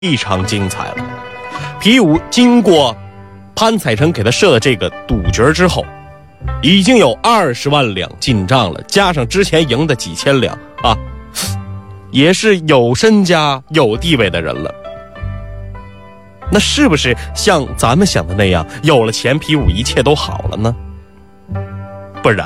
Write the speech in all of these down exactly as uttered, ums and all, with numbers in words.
非常精彩了。皮武经过潘彩臣给他设的这个赌局之后，已经有二十万两进账了，加上之前赢的几千两啊，也是有身家有地位的人了。那是不是像咱们想的那样，有了钱皮武一切都好了呢？不然，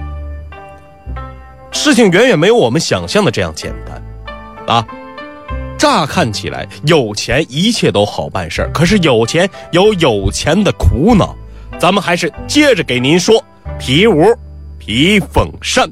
事情远远没有我们想象的这样简单啊！乍看起来有钱一切都好办事儿，可是有钱有有钱的苦恼。咱们还是接着给您说皮武皮凤山。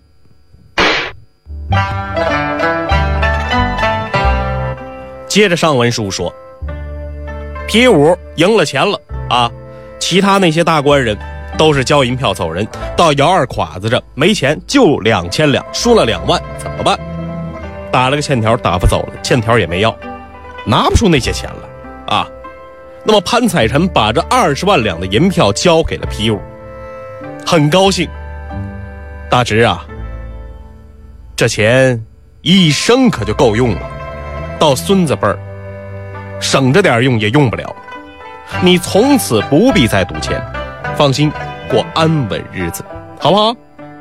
接着上文书说，皮武赢了钱了啊，其他那些大官人都是交银票走人，到姚二侉子这没钱，就两千两，输了两万，怎么办？打了个欠条打发走了，欠条也没要，拿不出那些钱了啊。那么潘彩臣把这二十万两的银票交给了皮武，很高兴。大侄啊，这钱一生可就够用了，到孙子辈儿省着点用也用不了，你从此不必再赌钱，放心过安稳日子，好不好？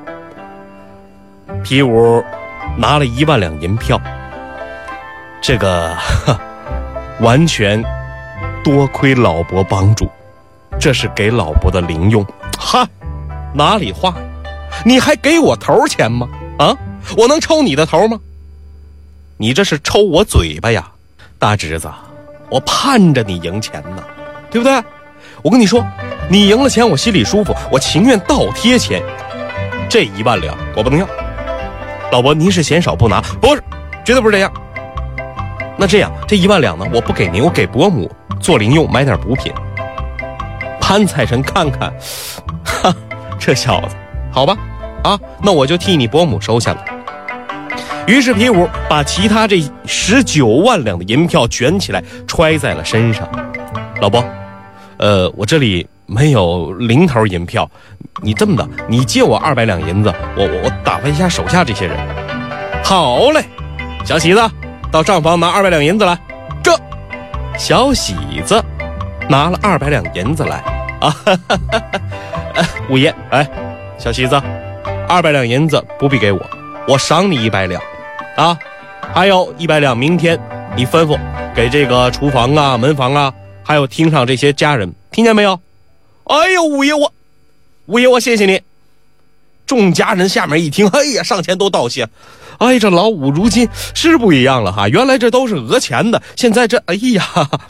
皮武拿了一万两银票，这个完全多亏老伯帮助，这是给老伯的零用。哈，哪里话？你还给我头钱吗？啊，我能抽你的头吗？你这是抽我嘴巴呀，大侄子，我盼着你赢钱呢，对不对？我跟你说，你赢了钱我心里舒服，我情愿倒贴钱。这一万两我不能要。老伯，您是嫌少不拿？不是，绝对不是这样。那这样，这一万两呢，我不给您，我给伯母做零用，买点补品。潘彩臣看看，哈，这小子，好吧，啊，那我就替你伯母收下了。于是皮武把其他这十九万两的银票卷起来，揣在了身上。老伯，呃，我这里没有零头银票，你这么的，你借我二百两银子，我我我打发一下手下这些人。好嘞，小喜子，到账房拿二百两银子来。这小喜子拿了二百两银子来啊！哈哈哈哈哎，五爷，哎，小喜子，二百两银子不必给我，我赏你一百两啊，还有一百两，明天你吩咐给这个厨房啊、门房啊，还有厅上这些家人，听见没有？哎呦，五爷我，五爷我谢谢你。众家人下面一听，哎呀，上前都道谢。哎，这老五如今是不一样了哈，原来这都是讹钱的，现在这，哎呀，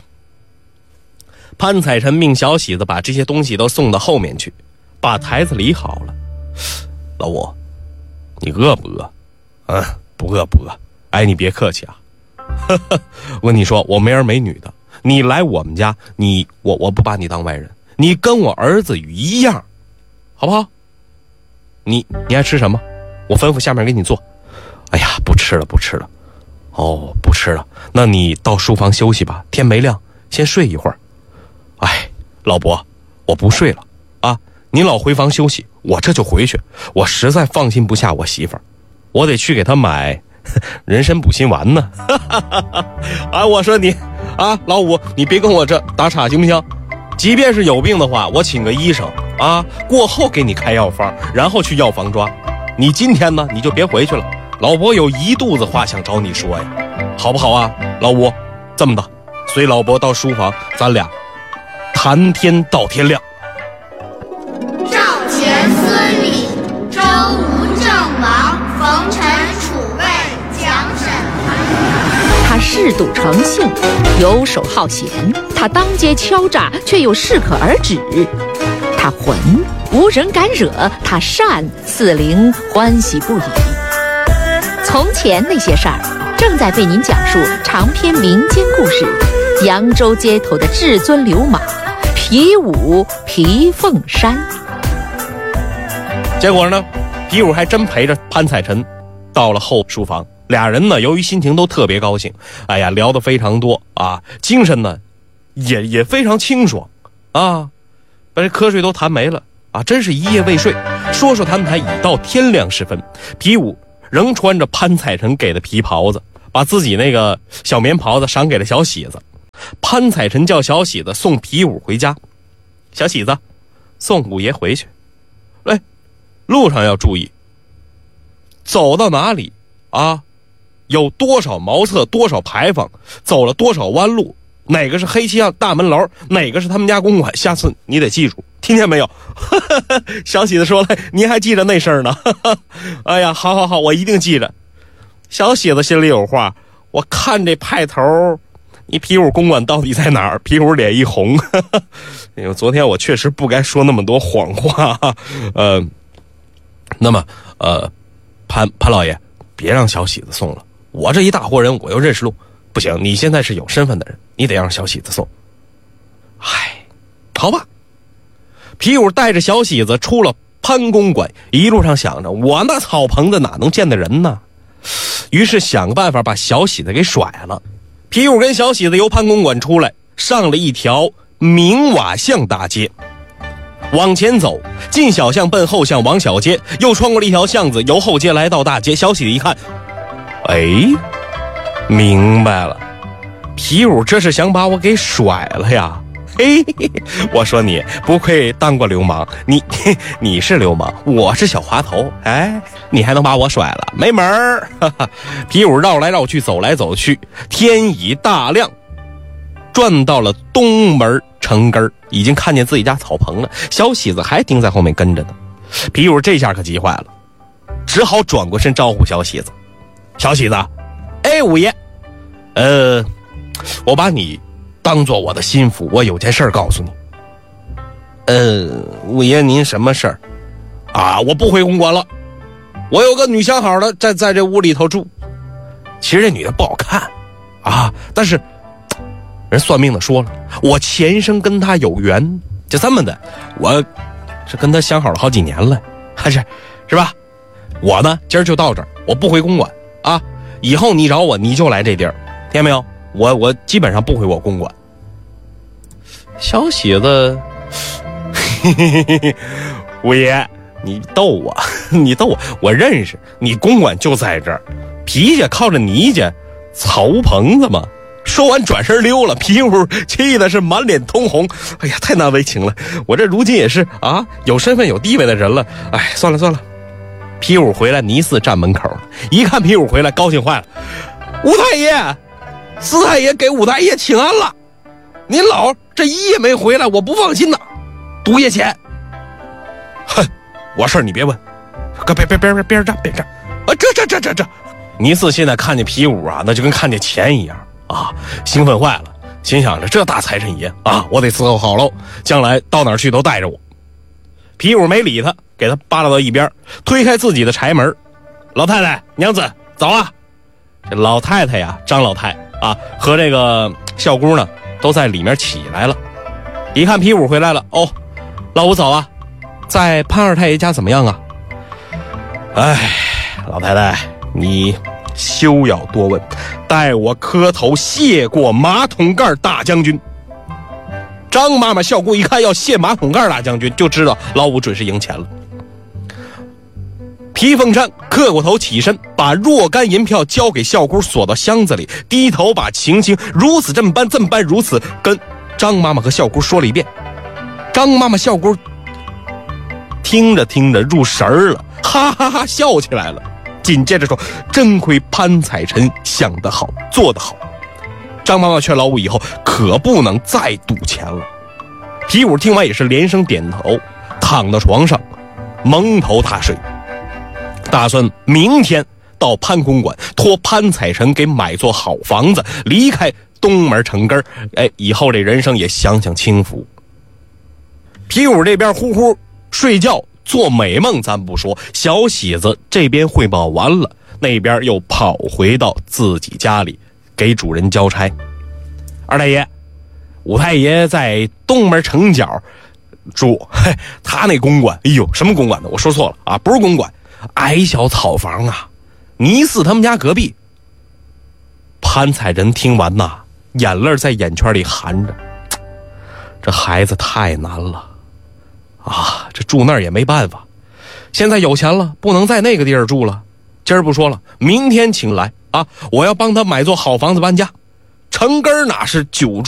潘彩臣命小喜子把这些东西都送到后面去，把台子理好了。老五，你饿不饿？嗯，不饿不饿。哎，你别客气啊。呵呵，我跟你说，我没儿没女的，你来我们家，你我我不把你当外人，你跟我儿子一样，好不好？你你爱吃什么？我吩咐下面给你做。哎呀，不吃了不吃了。哦，不吃了，那你到书房休息吧，天没亮先睡一会儿。哎，老伯，我不睡了啊，您老回房休息，我这就回去，我实在放心不下我媳妇儿，我得去给她买人参补心丸呢。啊，我说你啊，老五，你别跟我这打岔行不行？即便是有病的话，我请个医生啊，过后给你开药方，然后去药房抓。你今天呢，你就别回去了，老伯有一肚子话想找你说呀，好不好啊？老五，这么的，随老伯到书房，咱俩谈天到天亮。 赵钱孙李周吴郑王冯陈楚魏蒋沈韩。 他嗜赌成性，游手好闲，他当街敲诈，却又适可而止。他浑，无人敢惹；他善，四邻欢喜不已。从前那些事儿，正在为您讲述长篇民间故事《扬州街头的至尊流氓皮武皮凤山》。 结果呢，皮武还真陪着潘彩臣到了后书房，俩人呢，由于心情都特别高兴，哎呀，聊得非常多啊，精神呢也也非常清爽啊，把这瞌睡都谈没了啊，真是一夜未睡。说说谈谈，已到天亮时分，皮武仍穿着潘彩臣给的皮袍子，把自己那个小棉袍子赏给了小喜子。 潘彩臣叫小喜子送皮五回家。小喜子，送五爷回去。哎，路上要注意，走到哪里啊，有多少茅厕，多少牌坊，走了多少弯路，哪个是黑漆巷大门楼，哪个是他们家公馆，下次你得记住，听见没有？小喜子说了，您还记着那事儿呢？哎呀，好好好，我一定记着。小喜子心里有话，我看这派头，你皮五公馆到底在哪儿？皮五脸一红，因为昨天我确实不该说那么多谎话。呃，那么呃，潘潘老爷，别让小喜子送了，我这一大活人，我又认识路，不行，你现在是有身份的人，你得让小喜子送。唉，好吧。皮五带着小喜子出了潘公馆，一路上想着，我那草棚子哪能见得人呢？于是想个办法把小喜子给甩了。皮五跟小喜子由潘公馆出来，上了一条明瓦巷大街，往前走，进小巷奔后巷往小街，又穿过了一条巷子，由后街来到大街。小喜子一看，哎，明白了，皮五这是想把我给甩了呀。嘿，我说你不愧当过流氓，你你是流氓，我是小滑头，哎，你还能把我甩了？没门儿！皮五绕来绕去，走来走去，天已大亮，转到了东门城根，已经看见自己家草棚了。小喜子还盯在后面跟着呢。皮五这下可急坏了，只好转过身招呼小喜子：“小喜子，哎，五爷，呃，我把你当做我的心腹，我有件事告诉你。呃，五爷您什么事儿？啊，我不回公馆了，我有个女相好的在在这屋里头住。其实这女的不好看啊，但是人算命的说了，我前生跟她有缘，就这么的，我是跟她相好了好几年了，还是是吧？我呢今儿就到这儿，我不回公馆啊，以后你找我你就来这地儿，听见没有？我我基本上不回我公馆。小喜子，五爷，你逗我，你逗我，我认识你，公馆就在这儿，皮家靠着泥家，草屋棚子嘛。说完转身溜了，皮五气的是满脸通红，哎呀，太难为情了，我这如今也是啊有身份有地位的人了，哎，算了算了。皮五回来，倪四站门口，一看皮五回来，高兴坏了，吴太爷。四太爷给五太爷请安了，您老这一夜没回来，我不放心呐。毒液钱，哼，我事儿你别问，别别别别别别站别站啊！这这这这这，倪四现在看见皮五啊，那就跟看见钱一样啊，兴奋坏了，心想着这大财神爷啊，我得伺候好喽，将来到哪儿去都带着我。皮五没理他，给他扒拉到一边，推开自己的柴门，老太太娘子早啊！这老太太呀，张老太啊，和这个小姑呢，都在里面起来了。一看皮五回来了，哦，老五早啊，在潘二太爷家怎么样啊？哎，老太太，你休要多问，待我磕头谢过马桶盖大将军。张妈妈、小姑一看要谢马桶盖大将军，就知道老五准是赢钱了。皮凤山磕过头起身，把若干银票交给孝姑，锁到箱子里，低头把情形如此这么般这么般如此跟张妈妈和孝姑说了一遍。张妈妈孝姑听着听着入神儿了，哈哈哈笑起来了，紧接着说，真亏潘彩臣想得好做得好。张妈妈劝老五以后可不能再赌钱了。皮五听完也是连声点头，躺到床上蒙头大睡，打算明天到潘公馆托潘彩臣给买座好房子，离开东门城根，哎，以后这人生也享享清福。皮五这边呼呼睡觉做美梦咱不说，小喜子这边汇报完了，那边又跑回到自己家里给主人交差。二太爷，五太爷在东门城角住，嘿，他那公馆，哎呦，什么公馆呢？我说错了啊，不是公馆，矮小草房啊，倪四他们家隔壁。潘彩仁听完呐，眼泪在眼圈里含着，这孩子太难了啊，这住那儿也没办法，现在有钱了，不能在那个地儿住了，今儿不说了，明天请来啊，我要帮他买座好房子搬家。城根哪是久住